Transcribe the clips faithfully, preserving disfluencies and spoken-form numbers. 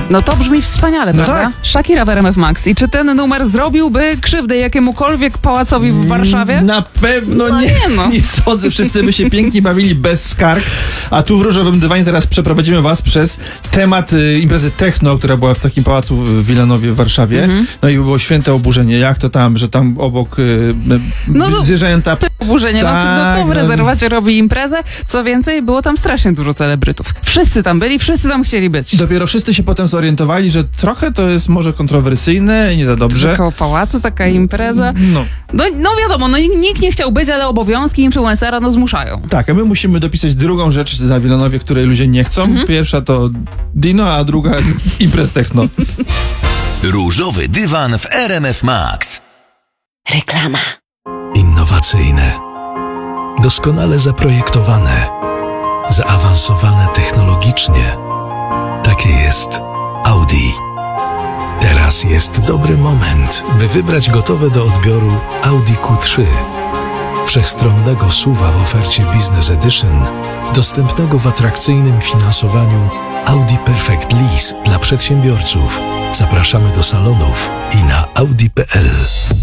No to brzmi wspaniale, No prawda? tak. Shakira w R M F Max. I czy ten numer zrobiłby krzywdę jakiemukolwiek pałacowi w Warszawie? Na pewno No nie, nie, no. nie sądzę. Wszyscy by się pięknie bawili bez skarg. A tu w Różowym Dywanie teraz przeprowadzimy was przez temat y, imprezy techno, która była w takim pałacu w Wilanowie w Warszawie. Mhm. No i było święte oburzenie. Jak to tam, że tam obok y, No, y, no, zwierzęta... Oburzenie. No, Tak, no kto w no. rezerwacie robi imprezę? Co więcej, było tam strasznie dużo celebrytów. Wszyscy tam byli, wszyscy tam chcieli być. Dopiero wszyscy się potem zorientowali, że trochę to jest może kontrowersyjne i nie za dobrze. Koło pałacu taka impreza. No. No, no wiadomo, no nikt nie chciał być, ale obowiązki influencera no zmuszają. Tak, a my musimy dopisać drugą rzecz na Wilanowie, której ludzie nie chcą. Mhm. Pierwsza to Dino, a druga imprez techno. Różowy dywan w R M F Max. Reklama. Innowacyjne, doskonale zaprojektowane, zaawansowane technologicznie. Takie jest Audi. Teraz jest dobry moment, by wybrać gotowe do odbioru Audi Q trzy. Wszechstronnego S U V-a w ofercie Business Edition, dostępnego w atrakcyjnym finansowaniu Audi Perfect Lease dla przedsiębiorców. Zapraszamy do salonów i na audi kropka p l.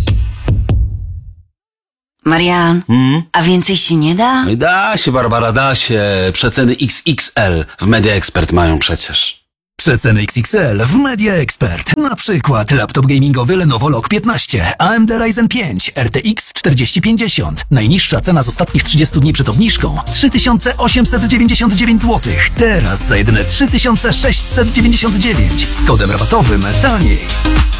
Marian, Mm? a więcej się nie da? No i da się, Barbara, da się. Przeceny X X L w Media Expert mają przecież. Przeceny X X L w Media Expert. Na przykład laptop gamingowy Lenovo Log piętnaście, A M D Ryzen pięć, R T X czterdzieści pięćdziesiąt. Najniższa cena z ostatnich trzydziestu dni przed obniżką trzy tysiące osiemset dziewięćdziesiąt dziewięć złotych. Teraz za jedyne trzy tysiące sześćset dziewięćdziesiąt dziewięć z kodem rabatowym taniej.